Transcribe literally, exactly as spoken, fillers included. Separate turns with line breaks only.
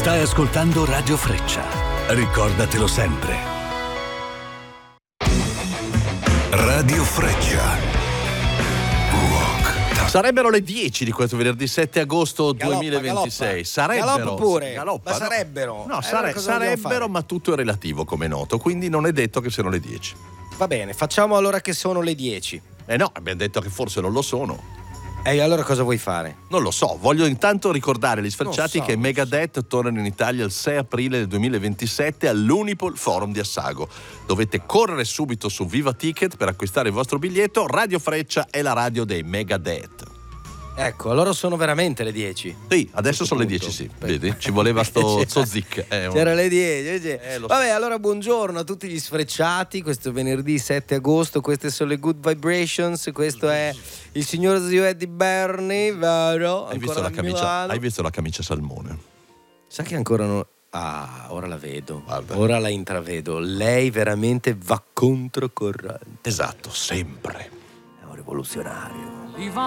Stai ascoltando Radio Freccia. Ricordatelo sempre. Radio Freccia.
Sarebbero le dieci di questo venerdì sette agosto
Galoppa,
duemilaventisei.
galoppa.
Sarebbero
Galoppa pure.
Galoppa,
Ma
no?
sarebbero.
No,
Eh,
sare-
allora cosa dobbiamo
sarebbero,
fare?
ma tutto è relativo, come è noto, quindi non è detto che siano le dieci.
Va bene, facciamo allora che sono le dieci.
Eh no, abbiamo detto che forse non lo sono.
E allora cosa vuoi fare?
Non lo so, voglio intanto ricordare agli sfrecciati
Non so,
che
non
Megadeth tornano in Italia il sei aprile del duemilaventisette all'Unipol Forum di Assago. Dovete correre subito su Viva Ticket per acquistare il vostro biglietto. Radio Freccia è la radio dei Megadeth.
Ecco, allora sono veramente le dieci.
Sì, adesso sono le
punto.
dieci, sì. Vedi? Ci voleva sto zozic. Eh, un-
C'era le dieci.
Eh, lo so.
Vabbè, allora buongiorno a tutti gli sfrecciati. Questo venerdì sette agosto, queste sono le Good Vibrations. Questo è il signor zio Eddie Bernie, vero?
Hai visto,
Ancora
la
a
camicia,
Milano.
hai visto la camicia salmone?
Sa che ancora non... Ah, ora la vedo.
Guarda.
Ora la intravedo. Lei veramente va controcorrente.
Esatto, sempre.
È un rivoluzionario.